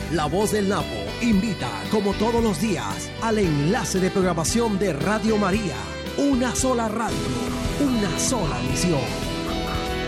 La Voz del Napo invita, como todos los días, al enlace de programación de Radio María. Una sola radio, una sola misión.